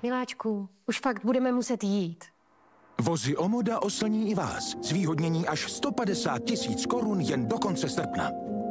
Miláčku, už fakt budeme muset jít. Vozy Omoda oslní i vás. Zvýhodnění až 150 000 korun jen do konce srpna.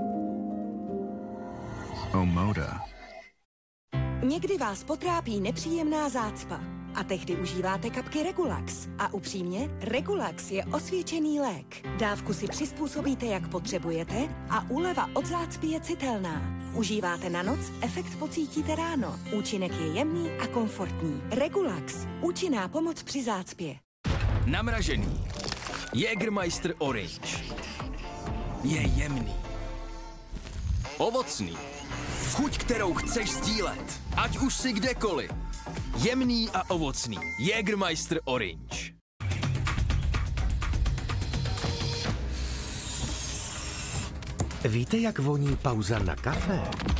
Omoda. Někdy vás potrápí nepříjemná zácpa a tehdy užíváte kapky Regulax. A upřímně, Regulax je osvědčený lék. Dávku si přizpůsobíte, jak potřebujete a úleva od zácpy je citelná. Užíváte na noc, efekt pocítíte ráno. Účinek je jemný a komfortní. Regulax. Účinná pomoc při zácpě. Namražený. Jägermeister Orange. Je jemný. Ovocný. Chuť, kterou chceš sdílet. Ať už si kdekoliv. Jemný a ovocný. Jägermeister Orange. Víte, jak voní pauza na kafe?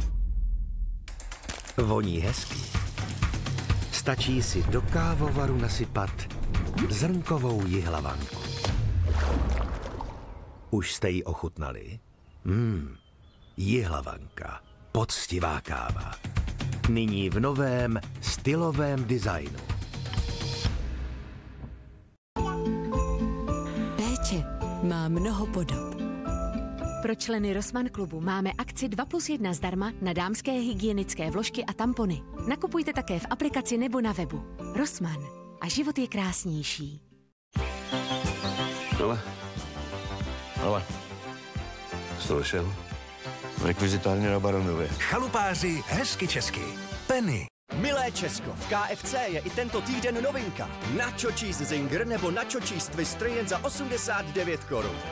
Voní hezky. Stačí si do kávovaru nasypat zrnkovou jihlavanku. Už jste ji ochutnali? Jihlavanka. Poctivá káva. Nyní v novém stylovém designu. Péče má mnoho podob. Pro členy Rossmann klubu máme akci 2+1 zdarma na dámské hygienické vložky a tampony. Nakupujte také v aplikaci nebo na webu. Rossmann. A život je krásnější. Ale. Jsi to vyšel? Rekvizitárně na Baronově. Chalupáři hezky česky. Penny. Milé Česko, v KFC je i tento týden novinka. Nacho cheese zinger nebo nacho cheese twister jen za 89 korun.